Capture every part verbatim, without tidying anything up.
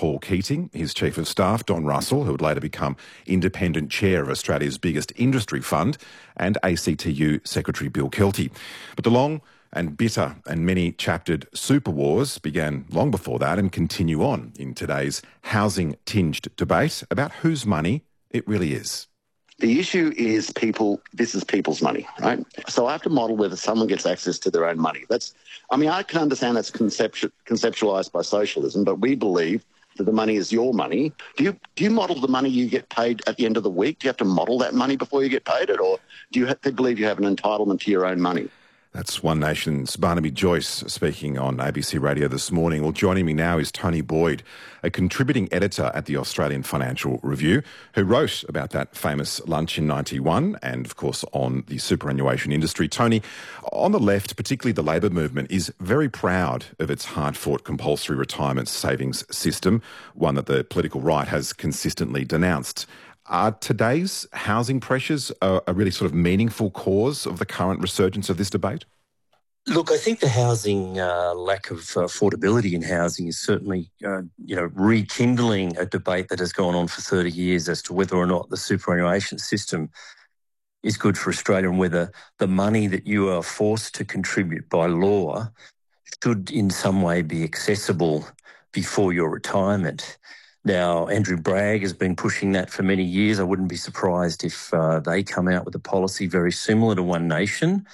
Paul Keating, his Chief of Staff, Don Russell, who would later become independent chair of Australia's biggest industry fund, and A C T U Secretary Bill Kelty. But the long and bitter and many-chaptered super wars began long before that and continue on in today's housing-tinged debate about whose money it really is. The issue is people, this is people's money, right? So I have to model whether someone gets access to their own money. That's, I mean, I can understand that's conceptu- conceptualised by socialism, but we believe that the money is your money. Do you do you model the money you get paid at the end of the week? Do you have to model that money before you get paid it? Or do you have to believe you have an entitlement to your own money? That's One Nation's Barnaby Joyce speaking on A B C Radio this morning. Well, joining me now is Tony Boyd, a contributing editor at the Australian Financial Review, who wrote about that famous lunch in ninety-one and, of course, on the superannuation industry. Tony, on the left, particularly the Labor movement, is very proud of its hard-fought compulsory retirement savings system, one that the political right has consistently denounced. Are today's housing pressures a, a really sort of meaningful cause of the current resurgence of this debate? Look, I think the housing uh, lack of affordability in housing is certainly, uh, you know, rekindling a debate that has gone on for thirty years as to whether or not the superannuation system is good for Australia and whether the money that you are forced to contribute by law should in some way be accessible before your retirement. Now, Andrew Bragg has been pushing that for many years. I wouldn't be surprised if uh, they come out with a policy very similar to One Nation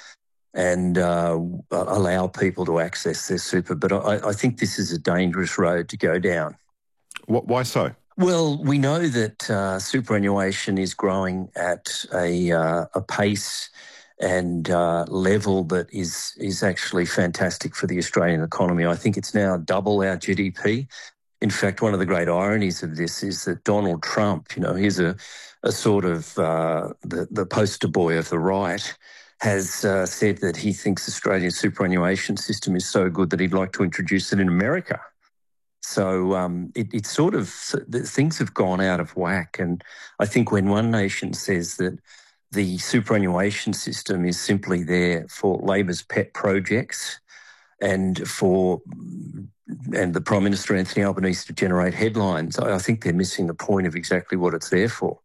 and uh, allow people to access their super. But I, I think this is a dangerous road to go down. What, why so? Well, we know that uh, superannuation is growing at a, uh, a pace and uh, level that is, is actually fantastic for the Australian economy. I think it's now double our G D P. In fact, one of the great ironies of this is that Donald Trump, you know, he's a, a sort of uh, the, the poster boy of the right, has uh, said that he thinks Australia's superannuation system is so good that he'd like to introduce it in America. So um, it, it's sort of, things have gone out of whack. And I think when One Nation says that the superannuation system is simply there for Labor's pet projects and for and the Prime Minister, Anthony Albanese, to generate headlines, I think they're missing the point of exactly what it's there for.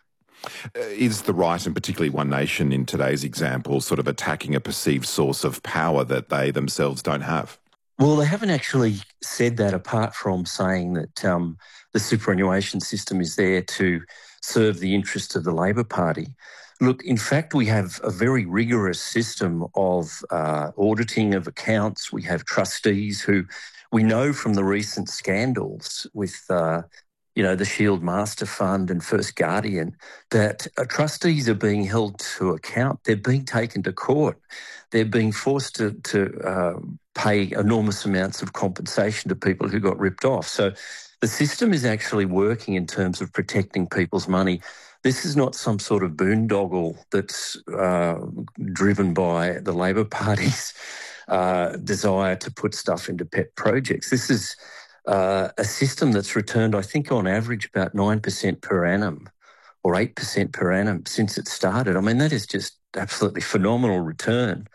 Uh, is the right, and particularly One Nation in today's example, sort of attacking a perceived source of power that they themselves don't have? Well, they haven't actually said that, apart from saying that um, the superannuation system is there to serve the interests of the Labor Party. Look, in fact, we have a very rigorous system of uh, auditing of accounts. We have trustees who we know from the recent scandals with, uh, you know, the Shield Master Fund and First Guardian, that uh, trustees are being held to account. They're being taken to court. They're being forced to, to uh, pay enormous amounts of compensation to people who got ripped off. So the system is actually working in terms of protecting people's money. This is not some sort of boondoggle that's uh, driven by the Labor Party's uh, desire to put stuff into pet projects. This is uh, a system that's returned, I think, on average about nine percent per annum or eight percent per annum since it started. I mean, that is just absolutely phenomenal return.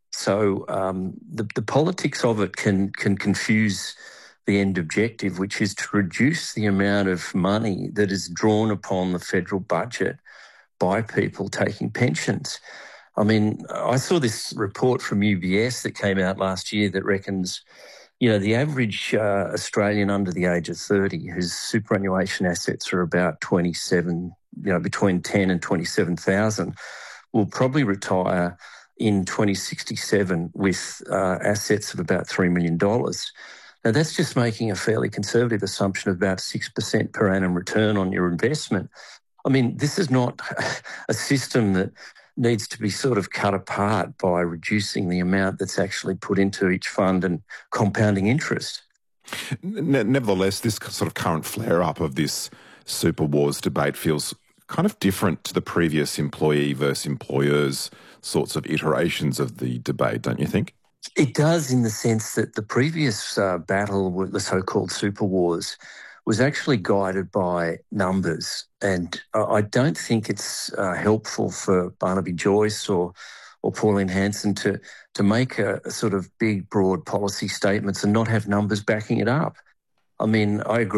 So um, the, the politics of it can can confuse the end objective, which is to reduce the amount of money that is drawn upon the federal budget by people taking pensions. I mean, I saw this report from U B S that came out last year that reckons, you know, the average uh, Australian under the age of thirty whose superannuation assets are about twenty-seven, you know, between ten and twenty-seven thousand, will probably retire in twenty sixty-seven with uh, assets of about three million dollars. Now, that's just making a fairly conservative assumption of about six percent per annum return on your investment. I mean, this is not a system that needs to be sort of cut apart by reducing the amount that's actually put into each fund and compounding interest. Nevertheless, this sort of current flare-up of this super wars debate feels kind of different to the previous employee versus employers sorts of iterations of the debate, don't you think? It does, in the sense that the previous uh, battle with the so-called super wars was actually guided by numbers. And I don't think it's uh, helpful for Barnaby Joyce or or Pauline Hanson to, to make a, a sort of big, broad policy statements and not have numbers backing it up. I mean, I agree.